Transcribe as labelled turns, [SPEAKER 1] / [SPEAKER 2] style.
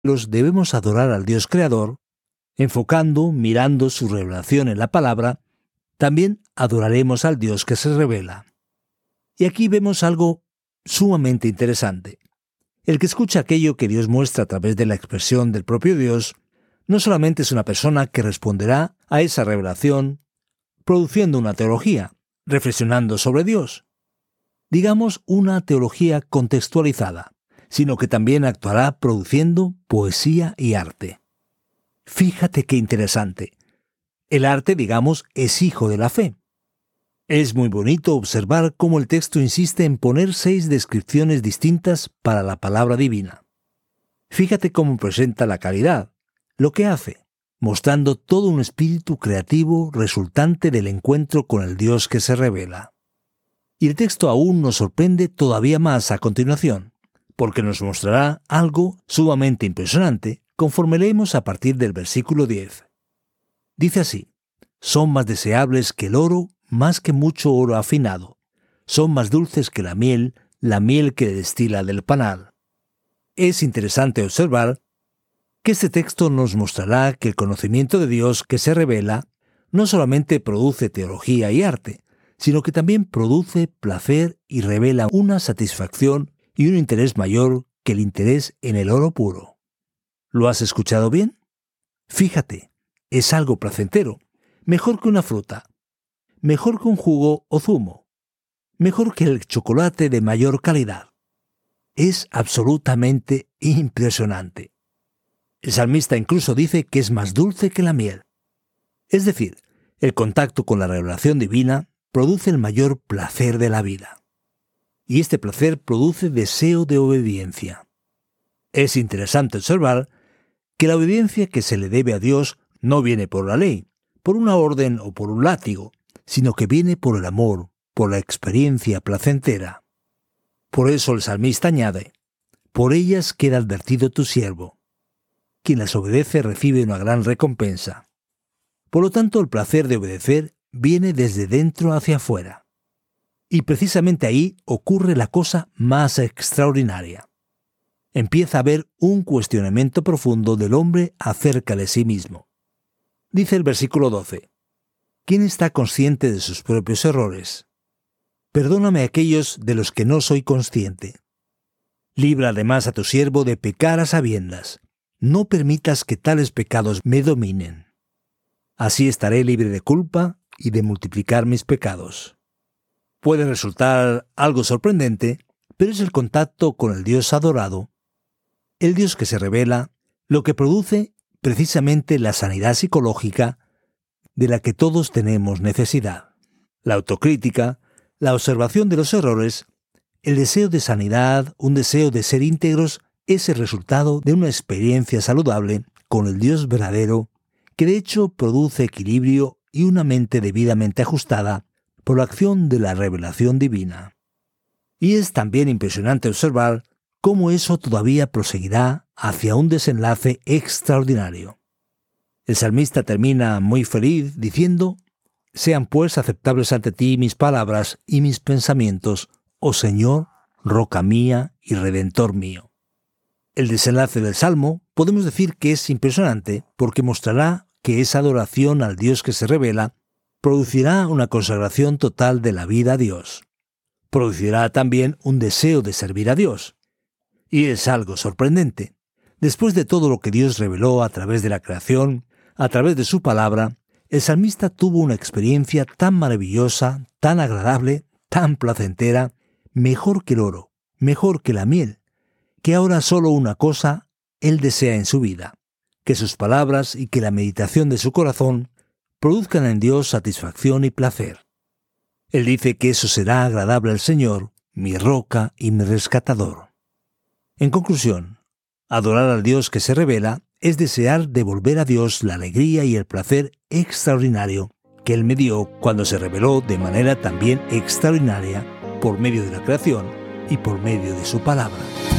[SPEAKER 1] debemos adorar al Dios Creador, enfocando, mirando su revelación en la palabra, también adoraremos al Dios que se revela. Y aquí vemos algo sumamente interesante. El que escucha aquello que Dios muestra a través de la expresión del propio Dios, no solamente es una persona que responderá a esa revelación, produciendo una teología, reflexionando sobre Dios, digamos una teología contextualizada, sino que también actuará produciendo poesía y arte. Fíjate qué interesante. El arte, digamos, es hijo de la fe. Es muy bonito observar cómo el texto insiste en poner 6 descripciones distintas para la palabra divina. Fíjate cómo presenta la calidad, lo que hace, mostrando todo un espíritu creativo resultante del encuentro con el Dios que se revela. Y el texto aún nos sorprende todavía más a continuación, porque nos mostrará algo sumamente impresionante conforme leemos a partir del versículo 10. Dice así: son más deseables que el oro, más que mucho oro afinado. Son más dulces que la miel que destila del panal. Es interesante observar que este texto nos mostrará que el conocimiento de Dios que se revela no solamente produce teología y arte, sino que también produce placer y revela una satisfacción y un interés mayor que el interés en el oro puro. ¿Lo has escuchado bien? Fíjate, es algo placentero, mejor que una fruta, mejor que un jugo o zumo, mejor que el chocolate de mayor calidad. Es absolutamente impresionante. El salmista incluso dice que es más dulce que la miel. Es decir, el contacto con la revelación divina produce el mayor placer de la vida. Y este placer produce deseo de obediencia. Es interesante observar que la obediencia que se le debe a Dios no viene por la ley, por una orden o por un látigo, sino que viene por el amor, por la experiencia placentera. Por eso el salmista añade: por ellas queda advertido tu siervo. Quien las obedece recibe una gran recompensa. Por lo tanto, el placer de obedecer viene desde dentro hacia afuera. Y precisamente ahí ocurre la cosa más extraordinaria. Empieza a haber un cuestionamiento profundo del hombre acerca de sí mismo. Dice el versículo 12: ¿quién está consciente de sus propios errores? Perdóname aquellos de los que no soy consciente. Libra además a tu siervo de pecar a sabiendas. No permitas que tales pecados me dominen. Así estaré libre de culpa y de multiplicar mis pecados. Puede resultar algo sorprendente, pero es el contacto con el Dios adorado, el Dios que se revela, lo que produce precisamente la sanidad psicológica de la que todos tenemos necesidad. La autocrítica, la observación de los errores, el deseo de sanidad, un deseo de ser íntegros, es el resultado de una experiencia saludable con el Dios verdadero, que de hecho produce equilibrio y una mente debidamente ajustada por la acción de la revelación divina. Y es también impresionante observar cómo eso todavía proseguirá hacia un desenlace extraordinario. El salmista termina muy feliz diciendo: sean pues aceptables ante ti mis palabras y mis pensamientos, oh Señor, roca mía y redentor mío. El desenlace del Salmo podemos decir que es impresionante porque mostrará que esa adoración al Dios que se revela producirá una consagración total de la vida a Dios. Producirá también un deseo de servir a Dios. Y es algo sorprendente. Después de todo lo que Dios reveló a través de la creación, a través de su palabra, el salmista tuvo una experiencia tan maravillosa, tan agradable, tan placentera, mejor que el oro, mejor que la miel, que ahora solo una cosa él desea en su vida: que sus palabras y que la meditación de su corazón produzcan en Dios satisfacción y placer. Él dice que eso será agradable al Señor, mi roca y mi rescatador. En conclusión, adorar al Dios que se revela es desear devolver a Dios la alegría y el placer extraordinario que Él me dio cuando se reveló de manera también extraordinaria por medio de la creación y por medio de su palabra.